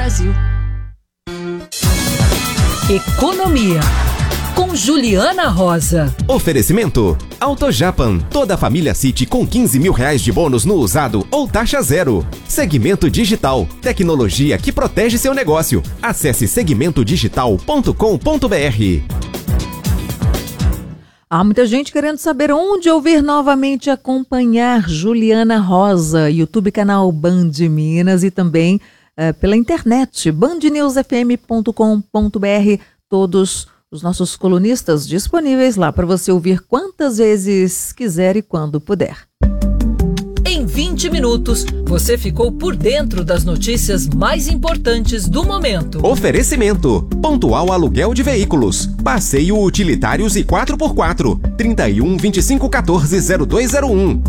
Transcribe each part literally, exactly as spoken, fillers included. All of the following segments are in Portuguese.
Brasil. Economia, com Juliana Rosa. Oferecimento AutoJapan. Toda a família City com quinze mil reais de bônus no usado ou taxa zero. Segmento Digital. Tecnologia que protege seu negócio. Acesse segmento digital ponto com ponto b r. Há muita gente querendo saber onde ouvir novamente acompanhar Juliana Rosa. YouTube, canal Band Minas e também uh, pela internet, band news f m ponto com ponto b r. Todos os nossos colunistas disponíveis lá para você ouvir quantas vezes quiser e quando puder. Em vinte minutos, você ficou por dentro das notícias mais importantes do momento. Oferecimento: Pontual Aluguel de Veículos, Passeio Utilitários e quatro por quatro, trinta e um, vinte e cinco, quatorze, zero dois zero um.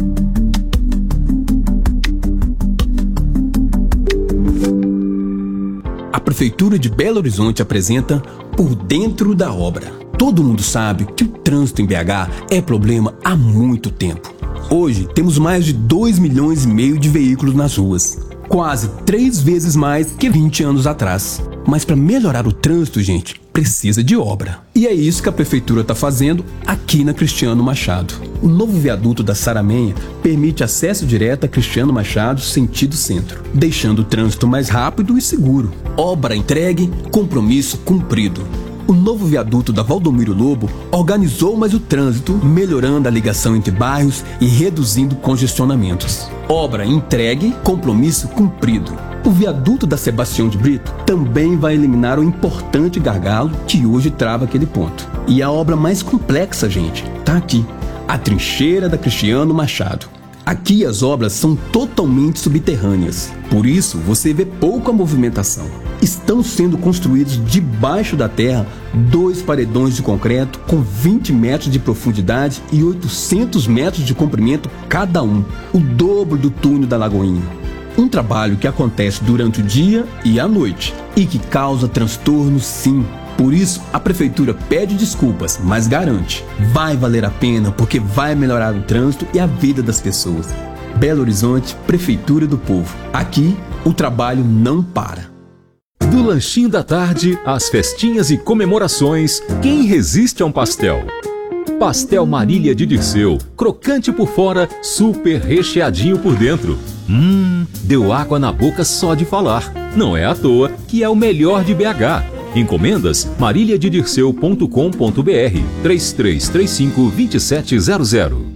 A Prefeitura de Belo Horizonte apresenta Por Dentro da Obra. Todo mundo sabe que o trânsito em B H é problema há muito tempo. Hoje temos mais de dois milhões e meio de veículos nas ruas, quase três vezes mais que vinte anos atrás. Mas para melhorar o trânsito, gente, precisa de obra. E é isso que a Prefeitura está fazendo aqui na Cristiano Machado. O novo viaduto da Saramenha permite acesso direto a Cristiano Machado sentido centro, deixando o trânsito mais rápido e seguro. Obra entregue, compromisso cumprido. O novo viaduto da Valdomiro Lobo organizou mais o trânsito, melhorando a ligação entre bairros e reduzindo congestionamentos. Obra entregue, compromisso cumprido. O viaduto da Sebastião de Brito também vai eliminar o importante gargalo que hoje trava aquele ponto. E a obra mais complexa, gente, tá aqui. A trincheira da Cristiano Machado. Aqui as obras são totalmente subterrâneas, por isso você vê pouca movimentação. Estão sendo construídos debaixo da terra dois paredões de concreto com vinte metros de profundidade e oitocentos metros de comprimento cada um, o dobro do túnel da Lagoinha. Um trabalho que acontece durante o dia e à noite e que causa transtornos, sim. Por isso, a Prefeitura pede desculpas, mas garante, vai valer a pena porque vai melhorar o trânsito e a vida das pessoas. Belo Horizonte, Prefeitura do Povo. Aqui, o trabalho não para. Do lanchinho da tarde, às festinhas e comemorações, quem resiste a um pastel? Pastel Marília de Dirceu, crocante por fora, super recheadinho por dentro. Hum, deu água na boca só de falar. Não é à toa que é o melhor de B H. Encomendas marília de dirceu ponto com ponto b r, três três três cinco, dois sete zero zero.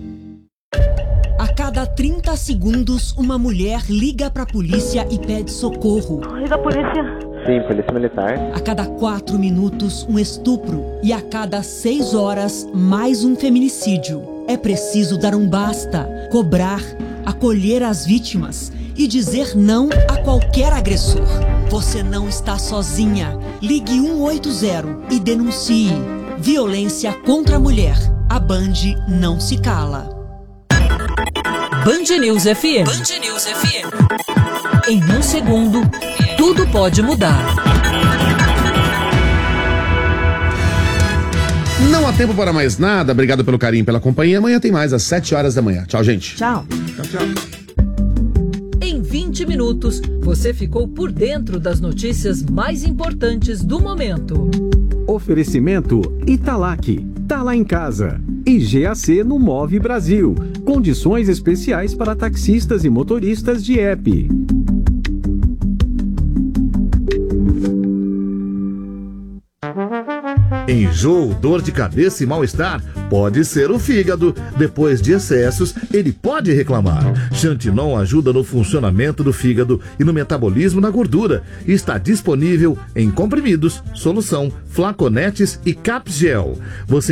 A cada trinta segundos, uma mulher liga pra polícia e pede socorro. Liga a polícia. Sim, polícia militar. A cada quatro minutos, um estupro. E a cada seis horas, mais um feminicídio. É preciso dar um basta, cobrar, acolher as vítimas e dizer não a qualquer agressor. Você não está sozinha. Ligue um oito zero e denuncie. Violência contra a mulher. A Band não se cala. Band News F M. Band News F M. Em um segundo, tudo pode mudar. Não há tempo para mais nada. Obrigado pelo carinho e pela companhia. Amanhã tem mais às sete horas da manhã. Tchau, gente. Tchau. Tchau, tchau. Em vinte minutos, você ficou por dentro das notícias mais importantes do momento. Oferecimento Italac, tá lá em casa. E G A C no Move Brasil. Condições especiais para taxistas e motoristas de app. Enjoo, dor de cabeça e mal-estar? Pode ser o fígado. Depois de excessos, ele pode reclamar. Xantinon ajuda no funcionamento do fígado e no metabolismo da gordura. Está disponível em comprimidos, solução, flaconetes e capgel. Você